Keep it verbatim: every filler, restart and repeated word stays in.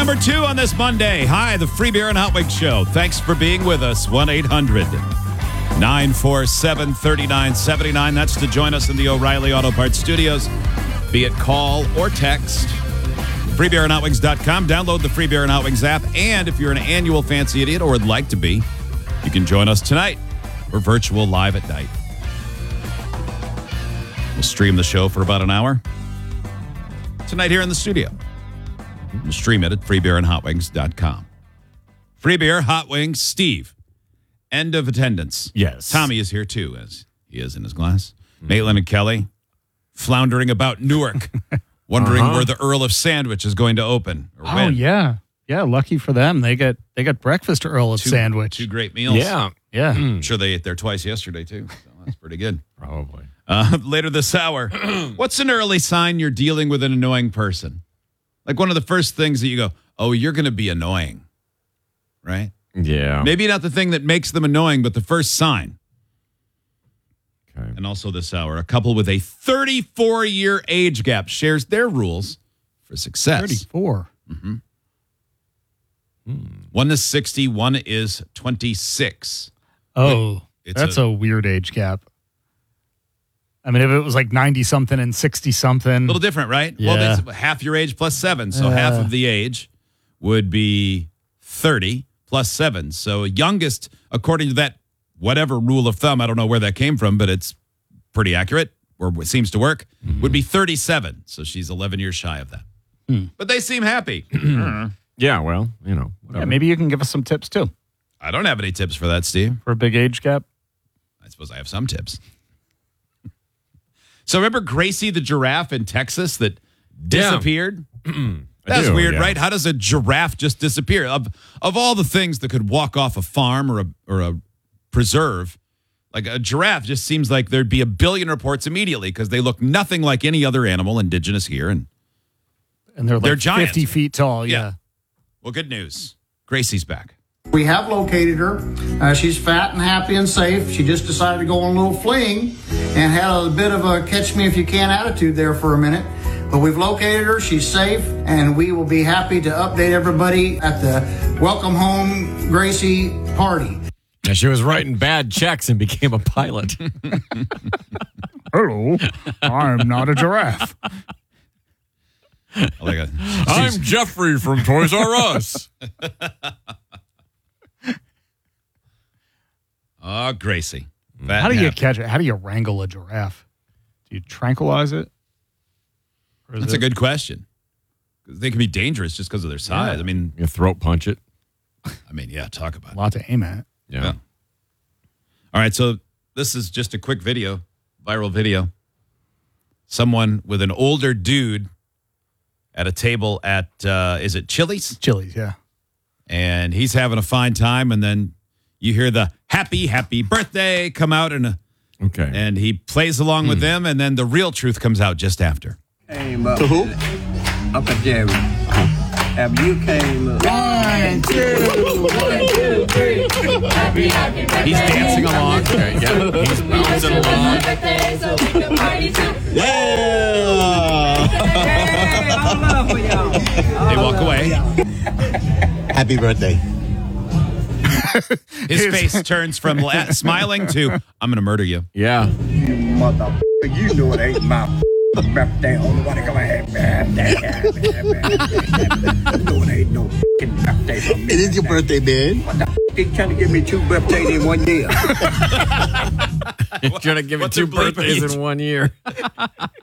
number two on this Monday. Hi, the Free Beer and Hot Wings Show. Thanks for being with us. one eight hundred nine four seven three nine seven nine. That's to join us in the O'Reilly Auto Parts studios, be it call or text. free beer and hot wings dot com. Download the Free Beer and Hot Wings app. And if you're an annual Fancy Idiot or would like to be, you can join us tonight. We're virtual live at night. We'll stream the show for about an hour tonight here in the studio. We'll stream it at free beer and hot wings dot com. Free Beer, Hot Wings, Steve. End of attendance. Yes. Tommy is here too, as he is in his glass. Mm-hmm. Maitland and Kelly floundering about Newark, wondering uh-huh. where the Earl of Sandwich is going to open. Or oh, when. yeah. Yeah, lucky for them. They got they got breakfast Earl of two, Sandwich. Two great meals. Yeah. Yeah. I'm sure they ate there twice yesterday, too. So that's pretty good. Probably. Uh, later this hour, what's an early sign you're dealing with an annoying person? Like one of the first things that you go, oh, you're going to be annoying, right? Yeah. Maybe not the thing that makes them annoying, but the first sign. Okay. And also this hour, a couple with a thirty-four-year age gap shares their rules for success. thirty-four. Mm-hmm. Hmm. One is sixty, one is twenty-six. Oh, it's that's a, a weird age gap. I mean, if it was like ninety-something and sixty-something. A little different, right? Yeah. Well, it's half your age plus seven. So Uh. half of the age would be thirty plus seven. So youngest, according to that whatever rule of thumb, I don't know where that came from, but it's pretty accurate, or it seems to work, mm-hmm. would be thirty-seven. So she's eleven years shy of that. Hmm. But they seem happy. Yeah, well, you know, whatever. Yeah, maybe you can give us some tips, too. I don't have any tips for that, Steve. For a big age gap? I suppose I have some tips. So remember Gracie the giraffe in Texas that disappeared? Yeah. That's do, weird, yeah. right? How does a giraffe just disappear? Of of all the things that could walk off a farm or a or a preserve, like a giraffe just seems like there'd be a billion reports immediately because they look nothing like any other animal indigenous here, and And they're like they're giant. fifty feet tall, yeah. Yeah. Well, good news. Gracie's back. We have located her. Uh, she's fat and happy and safe. She just decided to go on a little fling and had a bit of a catch me if you can attitude there for a minute. But we've located her. She's safe, and we will be happy to update everybody at the Welcome Home Gracie party. And she was writing bad checks and became a pilot. Hello, I'm not a giraffe. Like a, I'm Jeffrey from Toys R Us. Oh, Gracie. Fat How do and you happy. catch it? How do you wrangle a giraffe? Do you tranquilize it? Or is That's it- a good question. They can be dangerous just because of their size. Yeah. I mean, You throat punch it. I mean, yeah, talk about a it. lot to aim at. Yeah. Yeah. All right, so this is just a quick video, viral video. Someone with an older dude at a table at, uh, is it Chili's? Chili's, yeah. And he's having a fine time, and then you hear the happy, happy birthday come out, and, uh, Okay. and he plays along with them, and then the real truth comes out just after. Came up. To who? Uncle Jerry. Have you came up? One, two, one, two, three. Happy, happy birthday. He's dancing along. Okay, yeah. He's bouncing along. Birthday, so we can party too. Yeah! Hey, all love for y'all. They walk away. Happy birthday. His face turns from la- smiling to, I'm going to murder you. Yeah. You mother, you know it ain't my birthday. Only one to come ahead, birthday. Happy, happy, happy. No, it ain't no fucking birthday for me. It is your birthday, man. What the f*** you trying to give me two birthdays in one year? You're trying to give me What's two a bleep birthdays each? in one year.